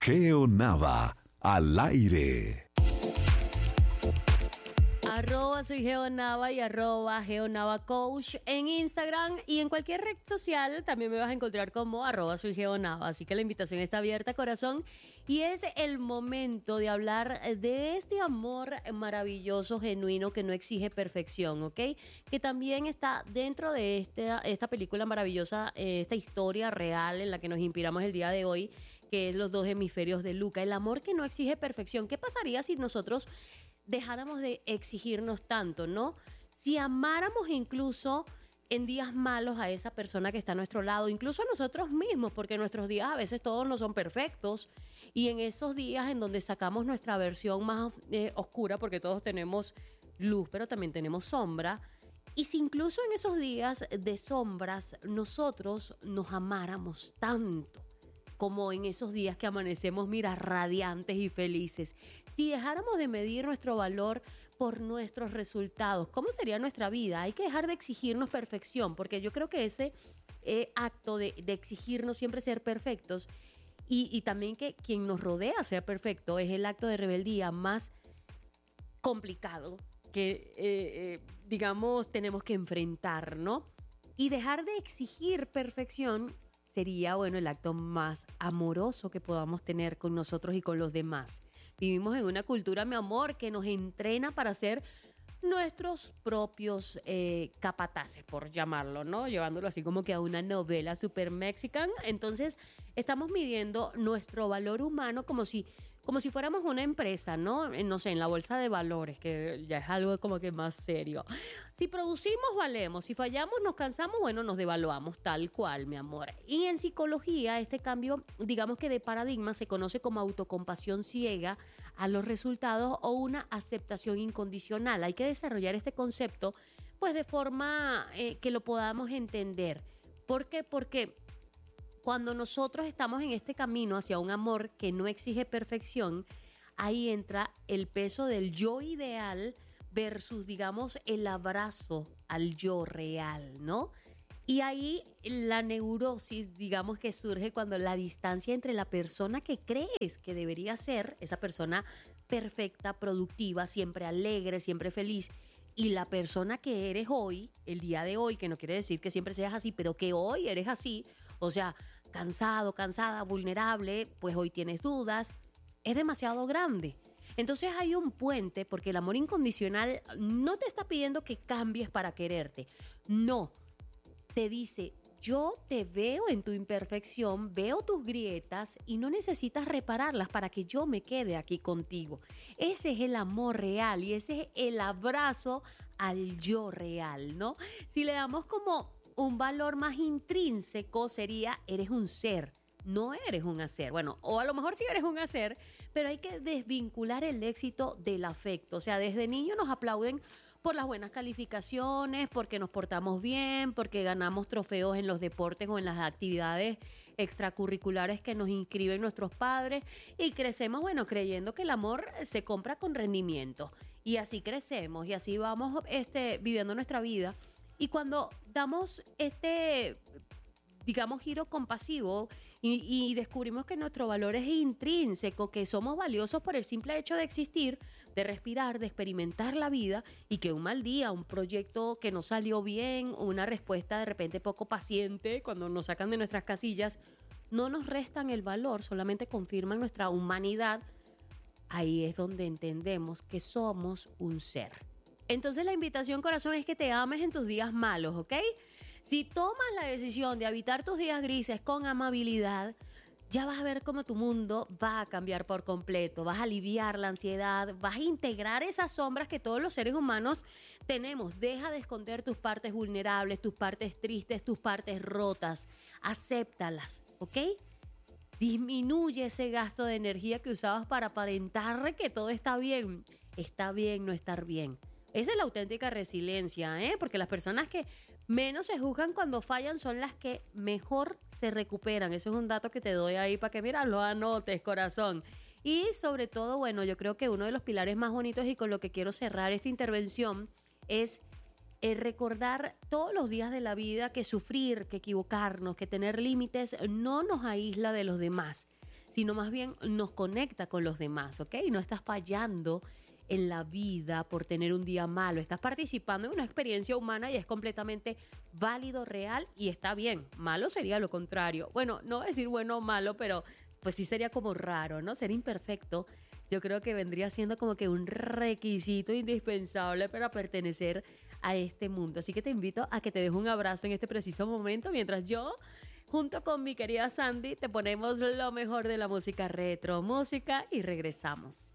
Geo Nava, al aire. Soy Geo Nava y @Geo Nava Coach en Instagram y en cualquier red social también me vas a encontrar como @soy Geo Nava. Así que la invitación está abierta, corazón, y es el momento de hablar de este amor maravilloso, genuino, que no exige perfección, ¿ok? Que también está dentro de esta película maravillosa, esta historia real en la que nos inspiramos el día de hoy, que es Los dos hemisferios de Luca. El amor que no exige perfección. ¿Qué pasaría si nosotros dejáramos de exigirnos tanto, ¿no? Si amáramos incluso en días malos a esa persona que está a nuestro lado, incluso a nosotros mismos, porque nuestros días a veces todos no son perfectos, y en esos días en donde sacamos nuestra versión más oscura, porque todos tenemos luz, pero también tenemos sombra, y si incluso en esos días de sombras nosotros nos amáramos tanto, como en esos días que amanecemos, mira, radiantes y felices. Si dejáramos de medir nuestro valor por nuestros resultados, ¿cómo sería nuestra vida? Hay que dejar de exigirnos perfección, porque yo creo que ese acto de exigirnos siempre ser perfectos y también que quien nos rodea sea perfecto es el acto de rebeldía más complicado que, digamos, tenemos que enfrentar, ¿no? Y dejar de exigir perfección sería, bueno, el acto más amoroso que podamos tener con nosotros y con los demás. Vivimos en una cultura, mi amor, que nos entrena para ser nuestros propios capataces, por llamarlo, ¿no? Llevándolo así como que a una novela super mexican. Entonces, estamos midiendo nuestro valor humano como si fuéramos una empresa, ¿no? No sé, en la bolsa de valores, que ya es algo como que más serio. Si producimos, valemos. Si fallamos, nos cansamos, bueno, nos devaluamos tal cual, mi amor. Y en psicología, este cambio, digamos que de paradigma, se conoce como autocompasión ciega a los resultados o una aceptación incondicional. Hay que desarrollar este concepto, pues, de forma que lo podamos entender. ¿Por qué? Porque cuando nosotros estamos en este camino hacia un amor que no exige perfección, ahí entra el peso del yo ideal versus, digamos, el abrazo al yo real, ¿no? Y ahí la neurosis, digamos, que surge cuando la distancia entre la persona que crees que debería ser, esa persona perfecta, productiva, siempre alegre, siempre feliz, y la persona que eres hoy, el día de hoy, que no quiere decir que siempre seas así, pero que hoy eres así, o sea, cansado, cansada, vulnerable, pues hoy tienes dudas, es demasiado grande. Entonces hay un puente, porque el amor incondicional no te está pidiendo que cambies para quererte, no, te dice: yo te veo en tu imperfección, veo tus grietas y no necesitas repararlas para que yo me quede aquí contigo. Ese es el amor real y ese es el abrazo al yo real, ¿no? Si le damos como un valor más intrínseco, sería: eres un ser, no eres un hacer. Bueno, o a lo mejor sí eres un hacer, pero hay que desvincular el éxito del afecto. O sea, desde niños nos aplauden por las buenas calificaciones, porque nos portamos bien, porque ganamos trofeos en los deportes o en las actividades extracurriculares que nos inscriben nuestros padres, y crecemos, bueno, creyendo que el amor se compra con rendimiento, y así crecemos y así vamos viviendo nuestra vida. Y cuando damos digamos, giro compasivo y descubrimos que nuestro valor es intrínseco, que somos valiosos por el simple hecho de existir, de respirar, de experimentar la vida, y que un mal día, un proyecto que no salió bien, una respuesta de repente poco paciente cuando nos sacan de nuestras casillas, no nos restan el valor, solamente confirman nuestra humanidad. Ahí es donde entendemos que somos un ser. Entonces la invitación, corazón, es que te ames en tus días malos, ¿ok? Si tomas la decisión de habitar tus días grises con amabilidad, ya vas a ver cómo tu mundo va a cambiar por completo. Vas a aliviar la ansiedad, vas a integrar esas sombras que todos los seres humanos tenemos. Deja de esconder tus partes vulnerables, tus partes tristes, tus partes rotas. Acéptalas, ¿ok? Disminuye ese gasto de energía que usabas para aparentar que todo está bien. Está bien no estar bien. Esa es la auténtica resiliencia, porque las personas que menos se juzgan cuando fallan son las que mejor se recuperan. Eso es un dato que te doy ahí para que, mira, lo anotes, corazón. Y sobre todo, bueno, yo creo que uno de los pilares más bonitos y con lo que quiero cerrar esta intervención es recordar todos los días de la vida que sufrir, que equivocarnos, que tener límites no nos aísla de los demás. sino más bien nos conecta con los demás, ¿ok? No estás fallando en la vida por tener un día malo, estás participando en una experiencia humana y es completamente válido, real y está bien. Malo sería lo contrario. Bueno, no decir bueno o malo, pero pues sí sería como raro, ¿no? Ser imperfecto, yo creo que vendría siendo como que un requisito indispensable para pertenecer a este mundo. Así que te invito a que te deje un abrazo en este preciso momento mientras yo, junto con mi querida Sandy, te ponemos lo mejor de la música retro, música y regresamos.